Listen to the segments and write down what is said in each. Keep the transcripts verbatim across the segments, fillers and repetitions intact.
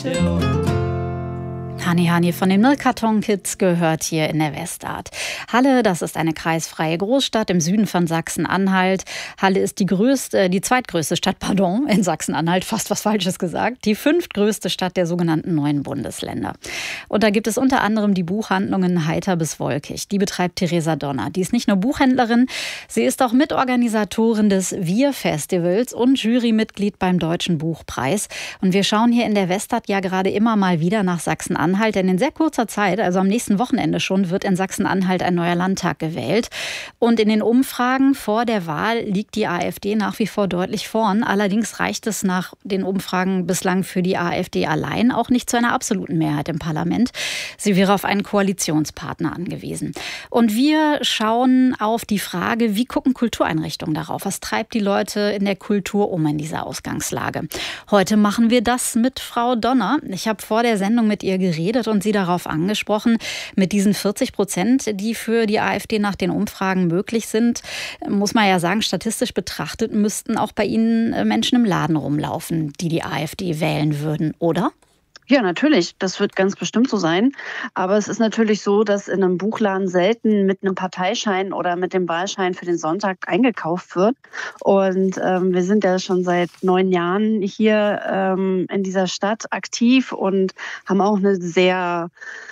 Hani Hani von den Milchkarton-Kids gehört hier in der Westart. Halle, das ist eine kreisfreie Großstadt im Süden von Sachsen-Anhalt. Halle ist die größte, die zweitgrößte Stadt, pardon, in Sachsen-Anhalt, fast was Falsches gesagt, die fünftgrößte Stadt der sogenannten neuen Bundesländer. Und da gibt es unter anderem die Buchhandlungen Heiter bis Wolkig. Die betreibt Theresa Donner. Die ist nicht nur Buchhändlerin, sie ist auch Mitorganisatorin des Wir-Festivals und Jurymitglied beim Deutschen Buchpreis. Und wir schauen hier in der Westart ja gerade immer mal wieder nach Sachsen-Anhalt. Denn in sehr kurzer Zeit, also am nächsten Wochenende schon, wird in Sachsen-Anhalt ein neuer Landtag gewählt. Und in den Umfragen vor der Wahl liegt die AfD nach wie vor deutlich vorn. Allerdings reicht es nach den Umfragen bislang für die AfD allein auch nicht zu einer absoluten Mehrheit im Parlament. Sie wäre auf einen Koalitionspartner angewiesen. Und wir schauen auf die Frage, wie gucken Kultureinrichtungen darauf? Was treibt die Leute in der Kultur um in dieser Ausgangslage? Heute machen wir das mit Frau Donner. Ich habe vor der Sendung mit ihr geredet und sie darauf angesprochen, mit diesen vierzig Prozent, die für die AfD nach den Umfragen möglich sind, muss man ja sagen, statistisch betrachtet müssten auch bei Ihnen Menschen im Laden rumlaufen, die die AfD wählen würden, oder? Ja, natürlich. Das wird ganz bestimmt so sein. Aber es ist natürlich so, dass in einem Buchladen selten mit einem Parteischein oder mit dem Wahlschein für den Sonntag eingekauft wird. Und ähm, wir sind ja schon seit neun Jahren hier ähm, in dieser Stadt aktiv und haben auch eine sehr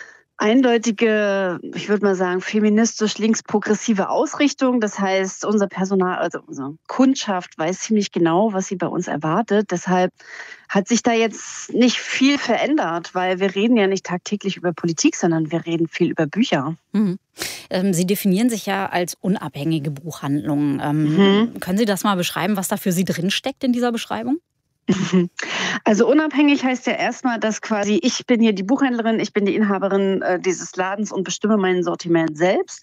eindeutige, ich würde mal sagen, feministisch linksprogressive Ausrichtung. Das heißt, unser Personal, also unsere Kundschaft weiß ziemlich genau, was sie bei uns erwartet. Deshalb hat sich da jetzt nicht viel verändert, weil wir reden ja nicht tagtäglich über Politik, sondern wir reden viel über Bücher. Mhm. Ähm, Sie definieren sich ja als unabhängige Buchhandlung. Ähm, mhm. Können Sie das mal beschreiben, was da für Sie drinsteckt in dieser Beschreibung? Also unabhängig heißt ja erstmal, dass quasi ich bin hier die Buchhändlerin, ich bin die Inhaberin äh, dieses Ladens und bestimme mein Sortiment selbst.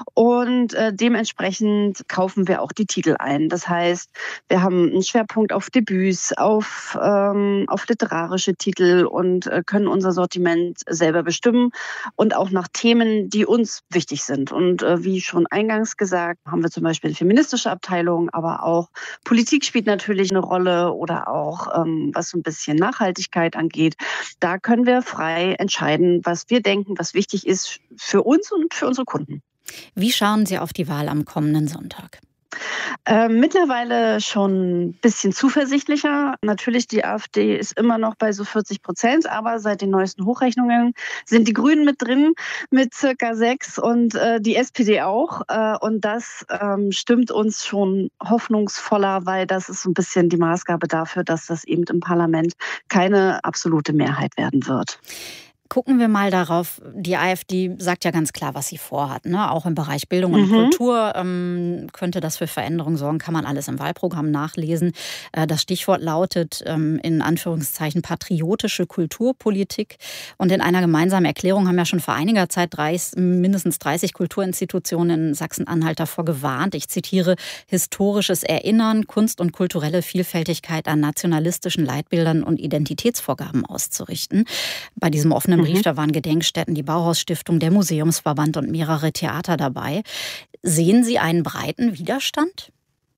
Und äh, dementsprechend kaufen wir auch die Titel ein. Das heißt, wir haben einen Schwerpunkt auf Debüts, auf, ähm, auf literarische Titel und äh, können unser Sortiment selber bestimmen und auch nach Themen, die uns wichtig sind. Und äh, wie schon eingangs gesagt, haben wir zum Beispiel eine feministische Abteilung, aber auch Politik spielt natürlich eine Rolle oder auch Auch, ähm, was so ein bisschen Nachhaltigkeit angeht. Da können wir frei entscheiden, was wir denken, was wichtig ist für uns und für unsere Kunden. Wie schauen Sie auf die Wahl am kommenden Sonntag? Äh, mittlerweile schon ein bisschen zuversichtlicher. Natürlich, die AfD ist immer noch bei so vierzig Prozent, aber seit den neuesten Hochrechnungen sind die Grünen mit drin mit circa sechs und äh, die S P D auch. Äh, und das ähm, stimmt uns schon hoffnungsvoller, weil das ist so ein bisschen die Maßgabe dafür, dass das eben im Parlament keine absolute Mehrheit werden wird. Gucken wir mal darauf, die AfD sagt ja ganz klar, was sie vorhat. Ne? Auch im Bereich Bildung und Mhm. Kultur ähm, könnte das für Veränderungen sorgen, kann man alles im Wahlprogramm nachlesen. Äh, das Stichwort lautet ähm, in Anführungszeichen patriotische Kulturpolitik. Und in einer gemeinsamen Erklärung haben ja schon vor einiger Zeit dreißig, mindestens dreißig Kulturinstitutionen in Sachsen-Anhalt davor gewarnt. Ich zitiere, historisches Erinnern, Kunst und kulturelle Vielfältigkeit an nationalistischen Leitbildern und Identitätsvorgaben auszurichten. Bei diesem offenen Brief, da waren Gedenkstätten, die Bauhausstiftung, der Museumsverband und mehrere Theater dabei. Sehen Sie einen breiten Widerstand?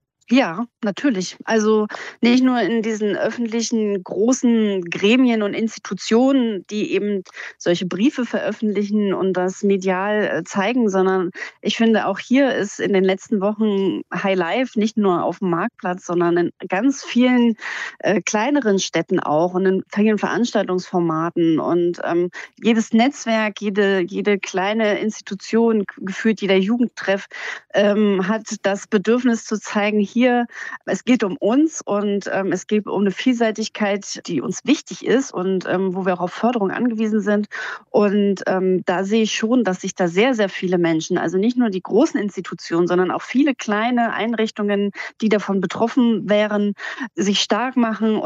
Ja, natürlich. Also nicht nur in diesen öffentlichen großen Gremien und Institutionen, die eben solche Briefe veröffentlichen und das medial äh, zeigen, sondern ich finde auch hier ist in den letzten Wochen High Life nicht nur auf dem Marktplatz, sondern in ganz vielen äh, kleineren Städten auch und in vielen Veranstaltungsformaten und ähm, jedes Netzwerk, jede, jede kleine Institution, geführt jeder Jugendtreff, ähm, hat das Bedürfnis zu zeigen, hier, es geht um uns und ähm, es geht um eine Vielseitigkeit, die uns wichtig ist und ähm, wo wir auch auf Förderung angewiesen sind. Und ähm, da sehe ich schon, dass sich da sehr, sehr viele Menschen, also nicht nur die großen Institutionen, sondern auch viele kleine Einrichtungen, die davon betroffen wären, sich stark machen.